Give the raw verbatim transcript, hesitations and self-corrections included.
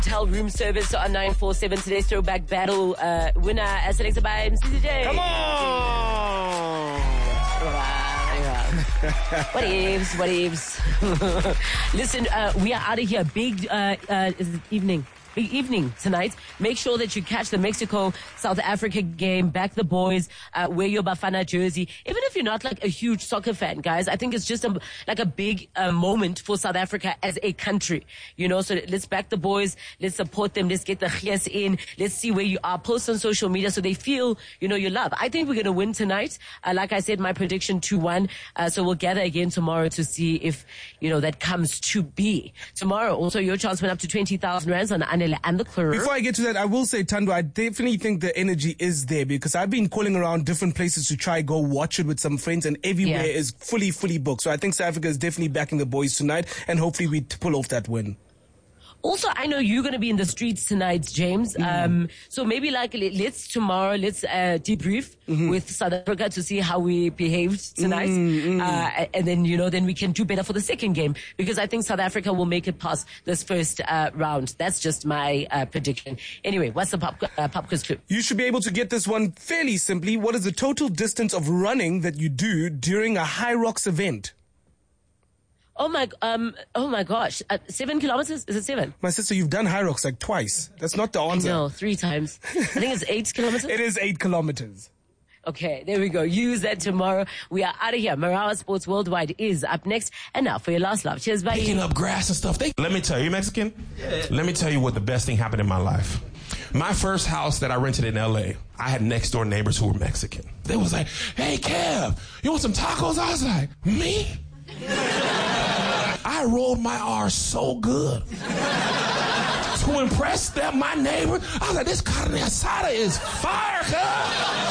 Hotel room service on nine four seven. Today's throwback battle uh, winner as selected by M C J. Come on! What ifs, what ifs. Listen, uh, we are out of here. Big uh, uh, evening. Big evening tonight. Make sure that you catch the Mexico-South Africa game. Back the boys. Uh, wear your Bafana jersey. Even if you're not like a huge soccer fan, guys, I think it's just a, like a big uh, moment for South Africa as a country. You know, so let's back the boys. Let's support them. Let's get the yes in. Let's see where you are. Post on social media so they feel, you know, your love. I think we're going to win tonight. Uh, like I said, my prediction two one. Uh, so we'll gather again tomorrow to see if, you know, that comes to be. Tomorrow, also, your chance went up to twenty thousand rands on Anele and the Club. Before I get to that, I will say, Tando, I definitely think the energy is there because I've been calling around different places to try go watch it with some friends and everywhere Yeah. is fully, fully booked. So I think South Africa is definitely backing the boys tonight and hopefully we pull off that win. Also, I know you're going to be in the streets tonight, James. Mm. Um, so maybe like let's tomorrow, let's uh, debrief mm-hmm. with South Africa to see how we behaved tonight. Mm-hmm. Uh, and then, you know, then we can do better for the second game because I think South Africa will make it past this first uh, round. That's just my uh, prediction. Anyway, what's the pop, uh, pop quiz clue? You should be able to get this one fairly simply. What is the total distance of running that you do during a High Rocks event? Oh my, um, oh my gosh. Uh, seven kilometers? Is it seven? My sister, you've done High Rocks like twice. That's not the answer. No, three times. I think it's eight kilometers. It is eight kilometers. Okay, there we go. Use that tomorrow. We are out of here. Marawa Sports Worldwide is up next. And now for your last love. Cheers, bye. Picking up grass and stuff. They, let me tell you, you Mexican? Yeah. Let me tell you what the best thing happened in my life. My first house that I rented in L A, I had next door neighbors who were Mexican. They was like, hey, Kev, you want some tacos? I was like, me? I rolled my R so good. To impress them, my neighbor, I was like, this carne asada is fire, cuz.